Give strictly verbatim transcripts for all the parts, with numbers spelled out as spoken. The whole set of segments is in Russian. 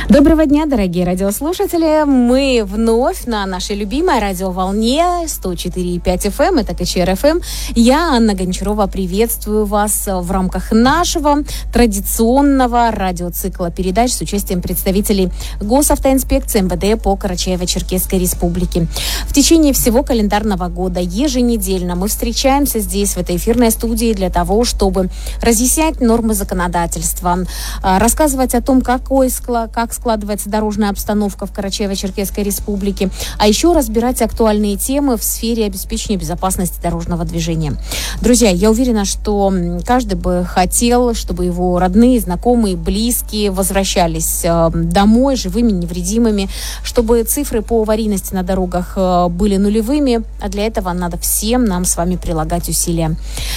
Доброго дня, дорогие радиослушатели. Мы вновь на нашей любимой радиоволне сто четыре и пять эф эм, это ка че эр эф эм. Я, Анна Гончарова, приветствую вас в рамках нашего традиционного радиоцикла передач с участием представителей Госавтоинспекции эм вэ дэ по Карачаево-Черкесской республике. В течение всего календарного года еженедельно мы встречаемся здесь, в этой эфирной студии, для того, чтобы разъяснять нормы законодательства, рассказывать о том, какой склад, как складывается дорожная обстановка в Карачаево-Черкесской республике, а еще разбирать актуальные темы в сфере обеспечения безопасности дорожного движения. Друзья, я уверена, что каждый бы хотел, чтобы его родные, знакомые, близкие возвращались домой живыми, невредимыми, чтобы цифры по аварийности на дорогах были нулевыми, а для этого надо всем нам с вами прилагать усилия.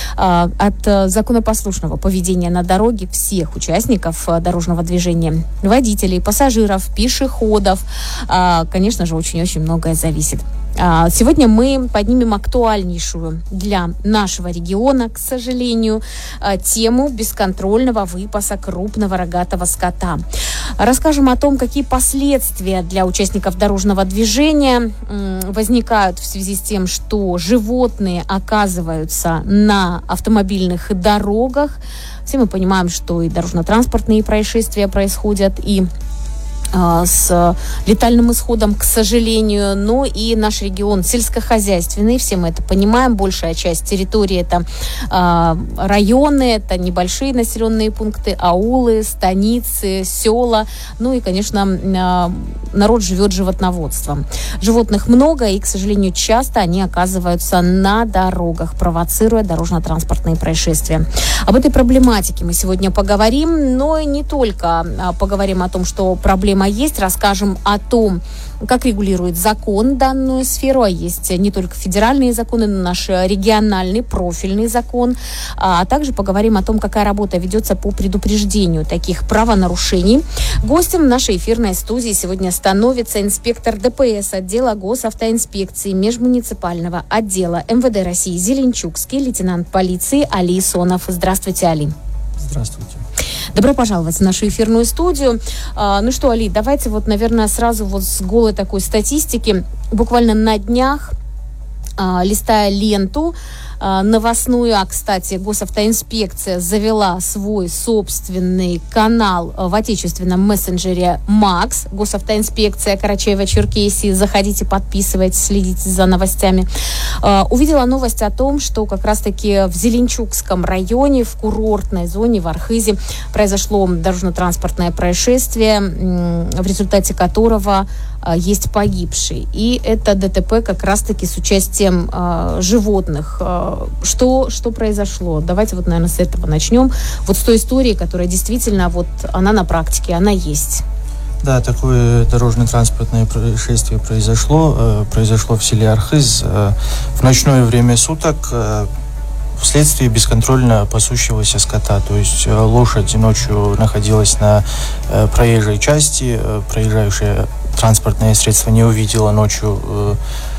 От законопослушного поведения на дороге всех участников дорожного движения, водителей, пассажиров, пешеходов, конечно же, очень-очень многое зависит. Сегодня мы поднимем актуальнейшую для нашего региона, к сожалению, тему бесконтрольного выпаса крупного рогатого скота. Расскажем о том, какие последствия для участников дорожного движения возникают в связи с тем, что животные оказываются на автомобильных дорогах. Все мы понимаем, что и дорожно-транспортные происшествия происходят, и с летальным исходом, к сожалению, но и наш регион сельскохозяйственный, все мы это понимаем, большая часть территории это э, районы, это небольшие населенные пункты, аулы, станицы, села, ну и, конечно, э, народ живет животноводством. Животных много, и, к сожалению, часто они оказываются на дорогах, провоцируя дорожно-транспортные происшествия. Об этой проблематике мы сегодня поговорим, но и не только поговорим о том, что проблема есть, расскажем о том, как регулирует закон данную сферу, а есть не только федеральные законы, но и наш региональный профильный закон, а также поговорим о том, какая работа ведется по предупреждению таких правонарушений. Гостем нашей эфирной студии сегодня становится инспектор дэ пэ эс отдела Госавтоинспекции межмуниципального отдела эм вэ дэ России Зеленчукский лейтенант полиции Али Сонов. Здравствуйте, Али. Здравствуйте. Добро пожаловать в нашу эфирную студию. А, ну что, Али, давайте вот, наверное, сразу вот с голой такой статистики. Буквально на днях, а, листая ленту а, новостную, а, кстати, Госавтоинспекция завела свой собственный канал в отечественном мессенджере Макс. Госавтоинспекция Карачаево-Черкесии. Заходите, подписывайтесь, следите за новостями. А, увидела новость о том, что как раз-таки в Зеленчукском районе, в курортной зоне, в Архизе, произошло дорожно-транспортное происшествие, в результате которого а, есть погибший. И это дэ тэ пэ как раз-таки с участием а, животных. А, что, что произошло? Давайте вот, наверное, с этого начнем. Вот с той истории, которая действительно, вот она на практике, она есть. Да, такое дорожно-транспортное происшествие произошло. Произошло в селе Архиз в ночное время суток вследствие бесконтрольно пасущегося скота. То есть лошадь ночью находилась на проезжей части, проезжающее транспортное средство не увидело ночью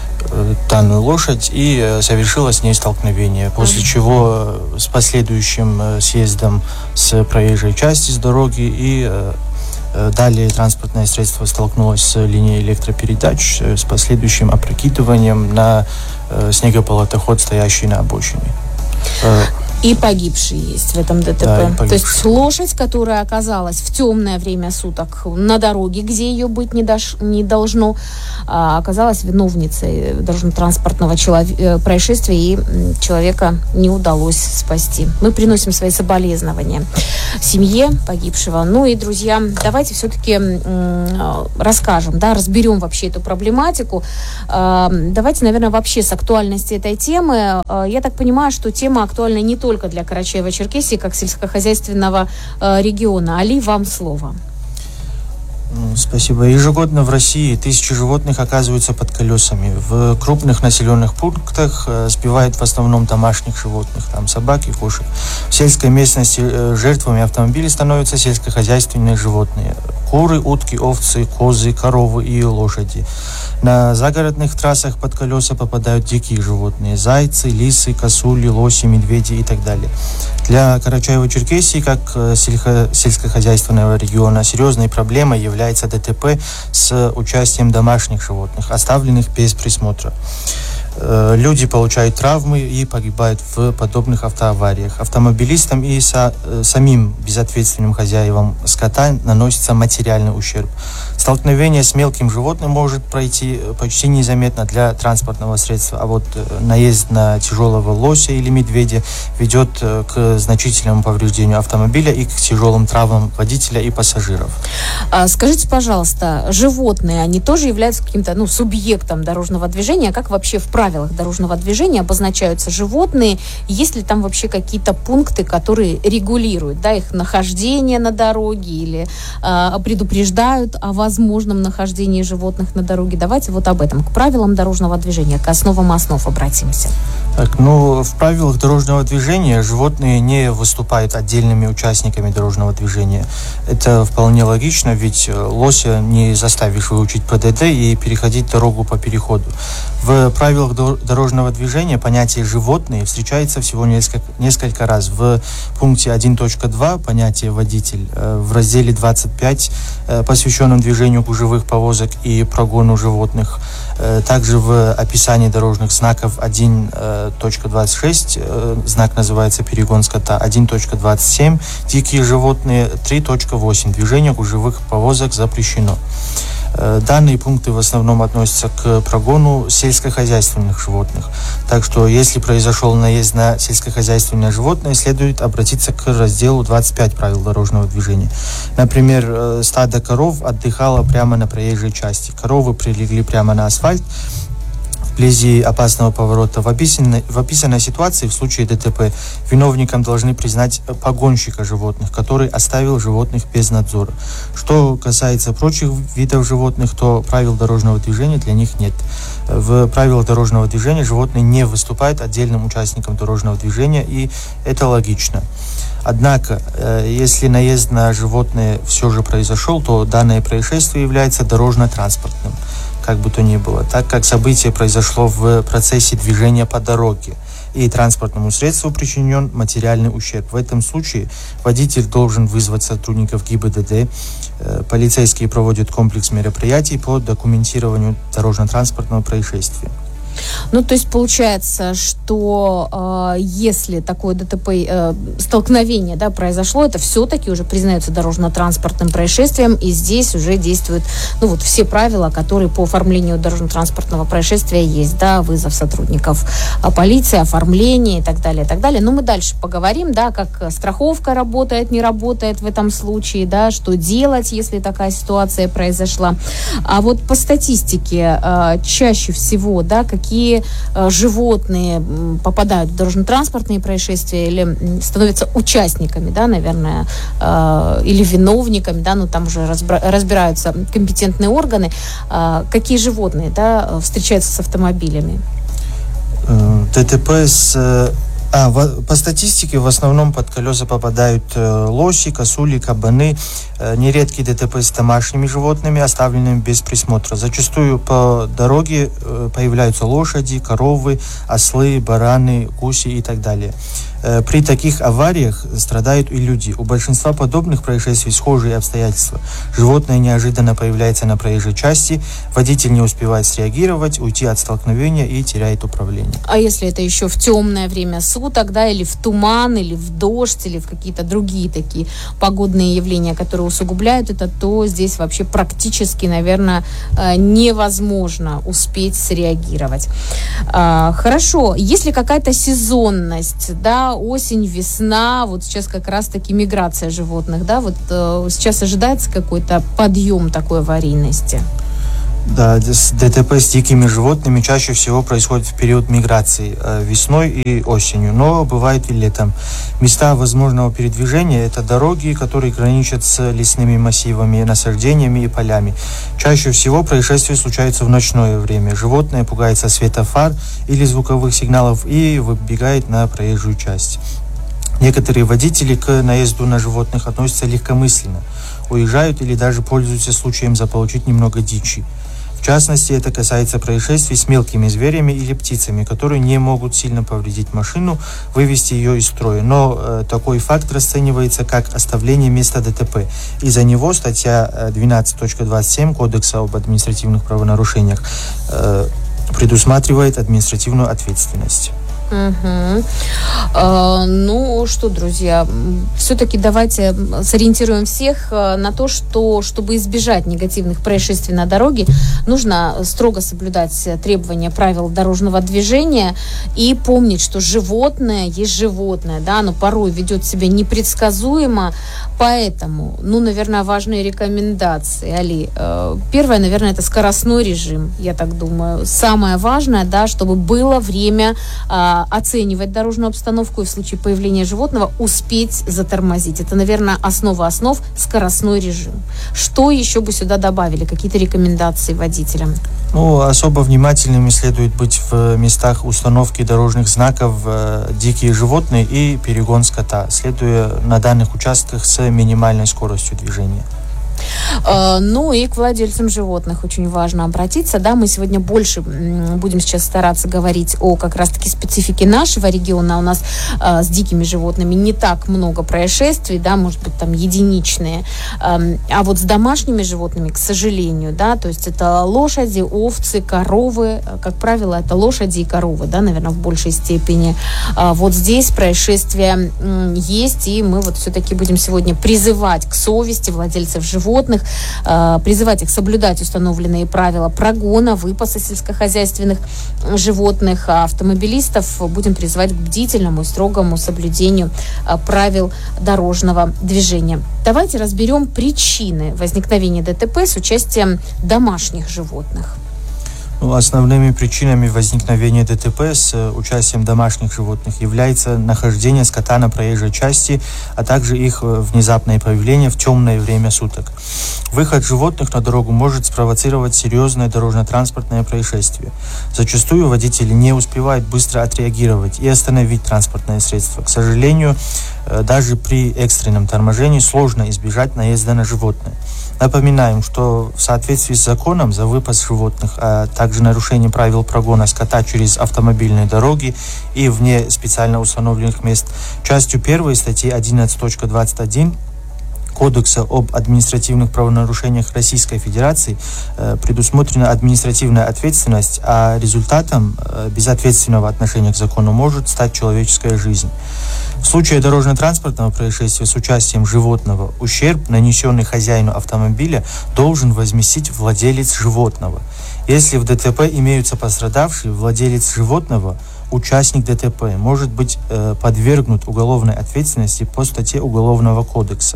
данную лошадь и совершила с ней столкновение, после чего с последующим съездом с проезжей части с дороги и далее транспортное средство столкнулось с линией электропередач с последующим опрокидыванием на снегополотоход, стоящий на обочине. И погибшие есть в этом дэ тэ пэ. Да, то есть лошадь, которая оказалась в темное время суток на дороге, где ее быть не, дош... не должно, а оказалась виновницей дорожно-транспортного челов... происшествия, и человека не удалось спасти. Мы приносим свои соболезнования семье погибшего. Ну и, друзья, давайте все-таки м- расскажем, да, разберем вообще эту проблематику. А, давайте, наверное, вообще с актуальности этой темы. А, я так понимаю, что тема актуальна не только только для Карачаево-Черкесии, как сельскохозяйственного э, региона. Али, вам слово. Спасибо. Ежегодно в России тысячи животных оказываются под колесами. В крупных населенных пунктах э, сбивают в основном домашних животных, там собак и кошек. В сельской местности э, жертвами автомобилей становятся сельскохозяйственные животные. куры, утки, овцы, козы, коровы и лошади. На загородных трассах под колеса попадают дикие животные: зайцы, лисы, косули, лоси, медведи и так далее. Для Карачаево-Черкесии, как сельхо- сельскохозяйственного региона, серьезной проблемой является ДТП с участием домашних животных, оставленных без присмотра. Люди получают травмы и погибают в подобных автоавариях. Автомобилистам и со, самим безответственным хозяевам скота наносится материальный ущерб. Столкновение с мелким животным может пройти почти незаметно для транспортного средства, а вот наезд на тяжелого лося или медведя ведет к значительному повреждению автомобиля и к тяжелым травмам водителя и пассажиров. А скажите, пожалуйста, животные, они тоже являются каким-то ну, субъектом дорожного движения? Как вообще в правилах дорожного движения обозначаются животные? Есть ли там вообще какие-то пункты, которые регулируют да, их нахождение на дороге или э, предупреждают о возможном нахождении животных на дороге? Давайте вот об этом, к правилам дорожного движения, к основам основ обратимся. Так, ну, в правилах дорожного движения животные не выступают отдельными участниками дорожного движения. Это вполне логично, ведь лося не заставишь выучить ПДД и переходить дорогу по переходу. В правилах дорожного движения понятие «животные» встречается всего несколько, несколько раз. В пункте один точка два понятие «водитель», в разделе двадцать пять, посвященном движению гужевых повозок и прогону животных. Также в описании дорожных знаков один точка двадцать шесть, знак называется «перегон скота», один точка двадцать семь, «дикие животные», три точка восемь, движение гужевых повозок запрещено. Данные пункты в основном относятся к прогону сельскохозяйственных животных. Так что, если произошел наезд на сельскохозяйственное животное, следует обратиться к разделу двадцать пять правил дорожного движения. Например, стадо коров отдыхало прямо на проезжей части. Коровы прилегли прямо на асфальт вблизи опасного поворота. В описанной, в описанной ситуации в случае ДТП виновником должны признать погонщика животных, который оставил животных без надзора. Что касается прочих видов животных, то правил дорожного движения для них нет. В правилах дорожного движения животные не выступают отдельным участником дорожного движения, и это логично. Однако, если наезд на животное все же произошел, то данное происшествие является дорожно-транспортным. Как бы то ни было, так как событие произошло в процессе движения по дороге и транспортному средству причинен материальный ущерб. В этом случае водитель должен вызвать сотрудников ГИБДД. Полицейские проводят комплекс мероприятий по документированию дорожно-транспортного происшествия. Ну, то есть получается, что э, если такое ДТП, э, столкновение да, произошло, это все-таки уже признается дорожно-транспортным происшествием, и здесь уже действуют ну, вот, все правила, которые по оформлению дорожно-транспортного происшествия есть, да, вызов сотрудников полиции, оформление и так далее, и так далее. Но мы дальше поговорим, да, как страховка работает, не работает в этом случае, да, что делать, если такая ситуация произошла. А вот по статистике э, чаще всего, да, какие какие э, животные попадают в дорожно-транспортные происшествия или становятся участниками, да, наверное, э, или виновниками, да, ну там уже разбра- разбираются компетентные органы. Э, какие животные, да, встречаются с автомобилями? ДТП с... А, в, по статистике в основном под колеса попадают э, лоси, косули, кабаны, э, нередки ДТП с домашними животными, оставленными без присмотра. Зачастую по дороге э, появляются лошади, коровы, ослы, бараны, гуси и так далее. Э, при таких авариях страдают и люди. У большинства подобных происшествий схожие обстоятельства. Животное неожиданно появляется на проезжей части, водитель не успевает среагировать, уйти от столкновения и теряет управление. А если это еще в темное время суток, тогда или в туман, или в дождь, или в какие-то другие такие погодные явления, которые усугубляют это, то здесь вообще практически, наверное, невозможно успеть среагировать. Хорошо, есть ли какая-то сезонность, да, осень, весна, вот сейчас как раз-таки миграция животных, да, вот сейчас ожидается какой-то подъем такой аварийности? Да, ДТП с дикими животными чаще всего происходит в период миграции, весной и осенью, но бывает и летом. Места возможного передвижения – это дороги, которые граничат с лесными массивами, насаждениями и полями. Чаще всего происшествия случаются в ночное время. Животное пугается света фар или звуковых сигналов и выбегает на проезжую часть. Некоторые водители к наезду на животных относятся легкомысленно. уезжают или даже пользуются случаем заполучить немного дичи. В частности, это касается происшествий с мелкими зверями или птицами, которые не могут сильно повредить машину, вывести ее из строя. Но э, такой факт расценивается как оставление места ДТП. И за него статья двенадцать точка двадцать семь Кодекса об административных правонарушениях э, предусматривает административную ответственность. Угу. А, ну что, друзья, все-таки давайте сориентируем всех на то, что, чтобы избежать негативных происшествий на дороге, нужно строго соблюдать требования правил дорожного движения и помнить, что животное есть животное, да, оно порой ведет себя непредсказуемо, поэтому, ну, наверное, важные рекомендации, Али. Первое, наверное, это скоростной режим, я так думаю. Самое важное, да, чтобы было время оценивать дорожную обстановку и в случае появления животного успеть затормозить. Это, наверное, основа основ – скоростной режим. Что еще бы сюда добавили? Какие-то рекомендации водителям? Ну, особо внимательными следует быть в местах установки дорожных знаков э, «Дикие животные» и «Перегон скота», следуя на данных участках с минимальной скоростью движения. Ну и к владельцам животных очень важно обратиться. Да, мы сегодня больше будем сейчас стараться говорить о как раз-таки специфике нашего региона. У нас э, с дикими животными не так много происшествий, да, может быть, там единичные. Э, а вот с домашними животными, к сожалению, да, то есть это лошади, овцы, коровы. Как правило, это лошади и коровы, да, наверное, в большей степени. Э, вот здесь происшествия э, есть, и мы вот все-таки будем сегодня призывать к совести владельцев животных, призывать их соблюдать установленные правила прогона, выпаса сельскохозяйственных животных, а автомобилистов будем призывать к бдительному и строгому соблюдению правил дорожного движения. Давайте разберем причины возникновения ДТП с участием домашних животных. Ну, основными причинами возникновения ДТП с участием домашних животных является нахождение скота на проезжей части, а также их внезапное появление в темное время суток. Выход животных на дорогу может спровоцировать серьезное дорожно-транспортное происшествие. Зачастую водители не успевают быстро отреагировать и остановить транспортное средство. К сожалению, даже при экстренном торможении сложно избежать наезда на животное. Напоминаем, что в соответствии с законом за выпас животных, а также нарушение правил прогона скота через автомобильные дороги и вне специально установленных мест, частью первой статьи одиннадцать точка двадцать один Кодекса об административных правонарушениях Российской Федерации э, предусмотрена административная ответственность, а результатом э, безответственного отношения к закону может стать человеческая жизнь. В случае дорожно-транспортного происшествия с участием животного ущерб, нанесенный хозяину автомобиля, должен возместить владелец животного. Если в ДТП имеются пострадавшие, владелец животного, участник ДТП, может быть э, подвергнут уголовной ответственности по статье Уголовного кодекса.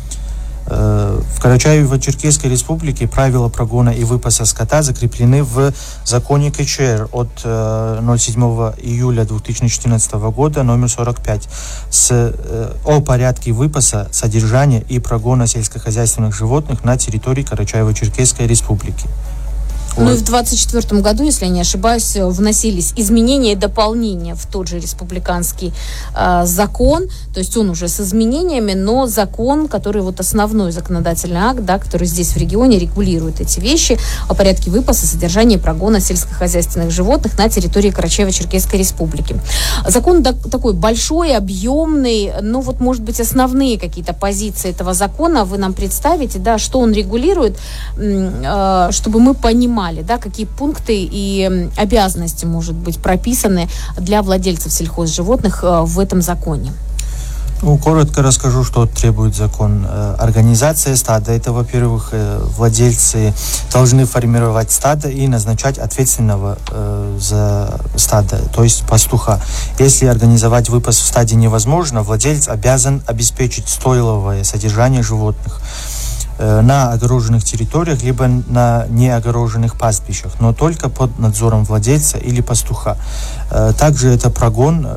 В Карачаево-Черкесской Республике правила прогона и выпаса скота закреплены в законе КЧР от седьмого июля две тысячи четырнадцатого года номер сорок пять с, о порядке выпаса, содержания и прогона сельскохозяйственных животных на территории Карачаево-Черкесской Республики. Ну и в двадцать четвёртом году, если я не ошибаюсь, вносились изменения и дополнения в тот же республиканский э, закон, то есть он уже с изменениями, но закон, который вот основной законодательный акт, да, который здесь в регионе регулирует эти вещи о порядке выпаса, содержания и прогона сельскохозяйственных животных на территории Карачаево-Черкесской Республики. Закон да, такой большой, объемный, но вот, может быть, основные какие-то позиции этого закона вы нам представите, да, что он регулирует, э, чтобы мы понимали, да, какие пункты и обязанности, может быть, прописаны для владельцев сельхозживотных в этом законе. Ну, коротко расскажу, что требует закон. Организация стада. Это, во-первых, владельцы должны формировать стадо и назначать ответственного за стадо, то есть пастуха. Если организовать выпас в стаде невозможно, владелец обязан обеспечить стойловое содержание животных на огороженных территориях, либо на неогороженных пастбищах, но только под надзором владельца или пастуха. Также это прогон